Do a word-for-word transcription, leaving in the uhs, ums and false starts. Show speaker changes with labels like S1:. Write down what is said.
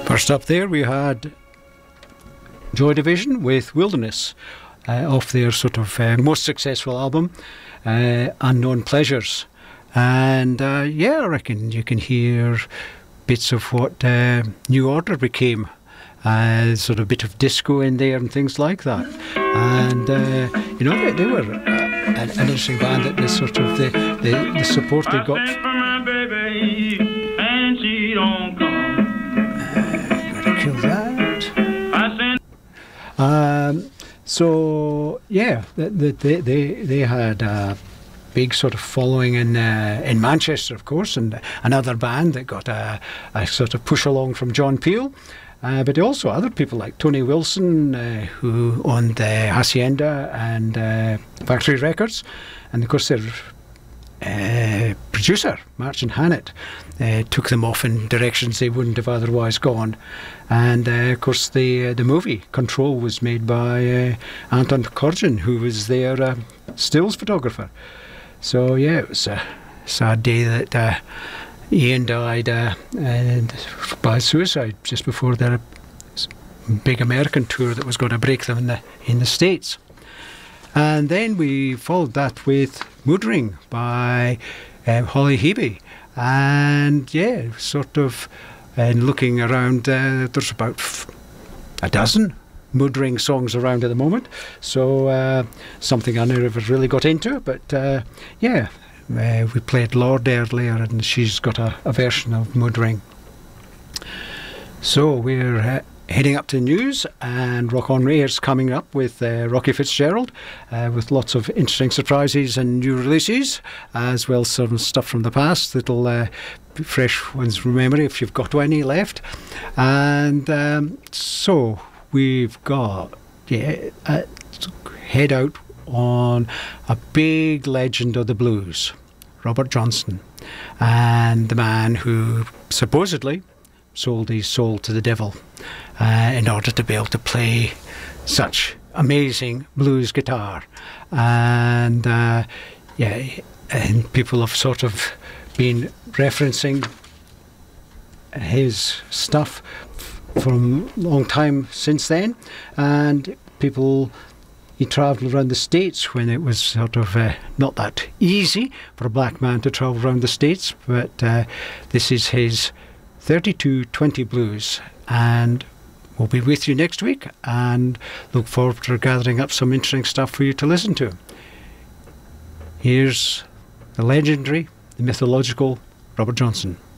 S1: First up there we had Joy Division with Wilderness, uh, off their sort of uh, most successful album, uh, Unknown Pleasures. And uh, yeah, I reckon you can hear bits of what uh, New Order became, uh, sort of a bit of disco in there and things like that. And uh, you know, they, they were uh, an, an interesting band, that the sort of the, the, the support they got. And she don't come. Uh, gotta kill that. Um, so yeah, they they they, they had a big sort of following in uh, in Manchester, of course, and another band that got a, a sort of push along from John Peel. Uh, but also other people like Tony Wilson, uh, who owned uh, Hacienda and uh, Factory Records, and of course their uh, producer, Martin Hannett, uh, took them off in directions they wouldn't have otherwise gone. And uh, of course the uh, the movie Control was made by uh, Anton Corbijn, who was their uh, stills photographer. So yeah, it was a sad day that uh, Ian died uh, and by suicide just before their big American tour that was going to break them in the in the States. And then we followed that with Moodring by um, Holly Hebe. And yeah, sort of, and looking around, uh, there's about f- a dozen Moodring songs around at the moment. So uh, something I never really got into, but uh, yeah. Uh, we played Lord earlier, and she's got a, a version of Moodring. So we're uh, heading up to news, and Rock on Ray is coming up with uh, Rocky Fitzgerald, uh, with lots of interesting surprises and new releases, as well as some stuff from the past that'll uh, be fresh ones from memory if you've got any left. And um, so we've got yeah, uh, head out on a big legend of the blues, Robert Johnson, and the man who supposedly sold his soul to the devil uh, in order to be able to play such amazing blues guitar. And uh, yeah, and people have sort of been referencing his stuff from a long time since then, and people. He travelled around the States when it was sort of uh, not that easy for a black man to travel around the States, but uh, this is his thirty-two twenty blues, and we'll be with you next week and look forward to gathering up some interesting stuff for you to listen to. Here's the legendary, the mythological Robert Johnson.